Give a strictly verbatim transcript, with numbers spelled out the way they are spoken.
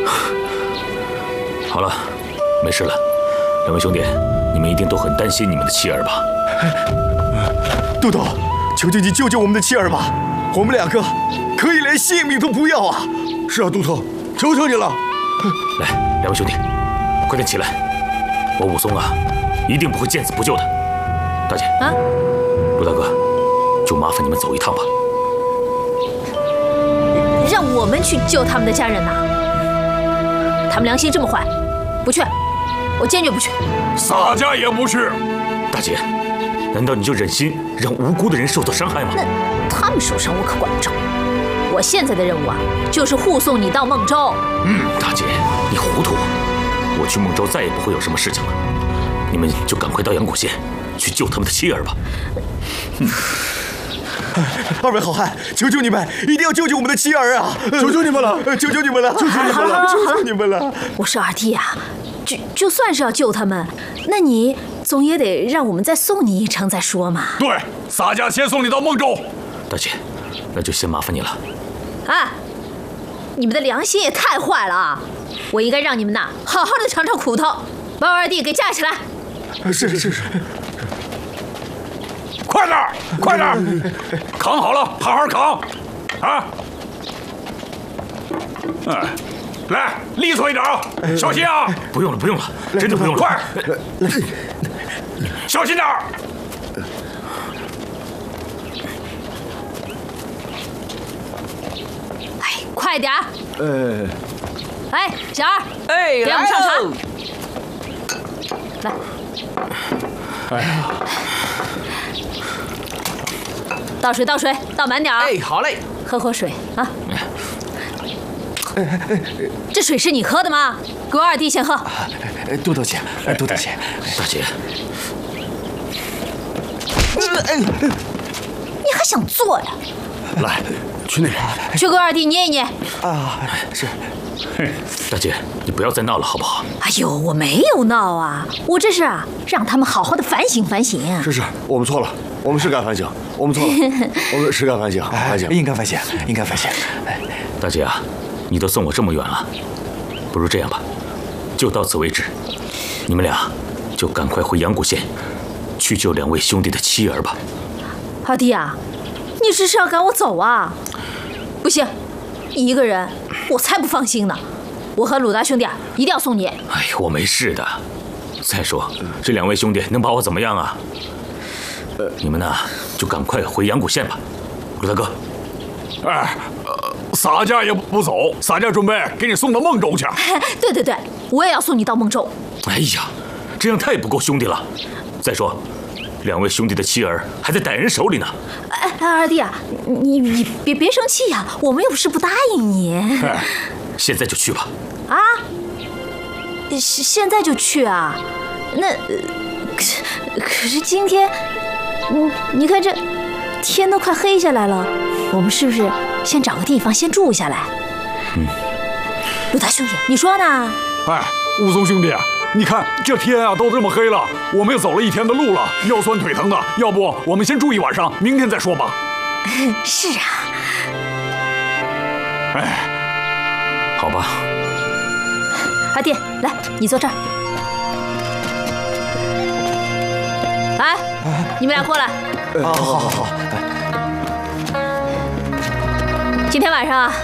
好了，没事了。两位兄弟，你们一定都很担心你们的妻儿吧？ 都头，求求你救救我们的妻儿吧！我们两个可以连性命都不要啊！ 是啊，都头，求求你了！ 来，两位兄弟，快点起来！我武松啊，一定不会见死不救的。大姐， 啊， 陆大哥，就麻烦你们走一趟吧。 让我们去救他们的家人呐？他们良心这么坏，不去，我坚决不去。 洒家也不去。 大姐，难道你就忍心让无辜的人受到伤害吗？ 那他们受伤我可管不着。我现在的任务啊，就是护送你到孟州。 嗯，大姐，你糊涂。我去孟州再也不会有什么事情了。你们就赶快到阳谷县去救他们的妻儿吧。 嗯二位好汉，求求你们，一定要救救我们的妻儿啊！ 求求你们了， 求求你们了，求求你们了，求求你们了！ 我说二弟啊，就就算是要救他们，那你总也得让我们再送你一程再说嘛。 对，洒家先送你到孟州。 大姐，那就先麻烦你了。 哎，你们的良心也太坏了啊！我应该让你们呐好好的尝尝苦头，把我二弟给架起来。 是是是。 快点儿，快点儿，扛好了，好好扛，啊！哎，来，利索一点啊，小心啊！ 不用了，不用了，真的不用了， 快，小心点儿。 哎，快点儿！ 呃， 哎，小二， 哎， 给我们上茶。来， 哎呀， 倒水，倒水，倒满点儿。 哎，好嘞， 喝口水啊。这水是你喝的吗？给我二弟先喝。 多多姐，多多姐， 大姐， 你还想做呀？ 来，去那边， 去给我二弟捏一捏。 啊，是。 大姐，你不要再闹了，好不好？ 哎呦，我没有闹啊，我这是啊，让他们好好的反省反省。 是是，我们错了，我们是该反省，我们错了，我们是该反省，反省， 应该反省，应该反省。 大姐啊，你都送我这么远了，不如这样吧，就到此为止。你们俩就赶快回阳谷县，去救两位兄弟的妻儿吧。 二弟啊，你这是要赶我走啊？不行，一个人我才不放心呢。我和鲁大兄弟啊，一定要送你。 哎呀，我没事的。再说，这两位兄弟能把我怎么样啊？呃，你们呢，就赶快回阳谷县吧。鲁大哥， 哎，呃，洒家也不走，洒家准备给你送到孟州去。 对对对，我也要送你到孟州。 哎呀，这样太不够兄弟了。再说，两位兄弟的妻儿还在歹人手里呢。 哎哎，二弟啊，你你别别生气呀、啊，我们又不是不答应你。 哎，现在就去吧。 啊？现现在就去啊？那可是可是今天，嗯，你看这天都快黑下来了，我们是不是先找个地方先住下来？ 嗯。 鲁大兄弟，你说呢？ 哎，武松兄弟，你看这天啊都这么黑了，我们也走了一天的路了，腰酸腿疼的，要不我们先住一晚上，明天再说吧。 是啊。 哎， 好吧。 阿弟，来，你坐这儿。来，你们俩过来。 好好好好。 今天晚上啊，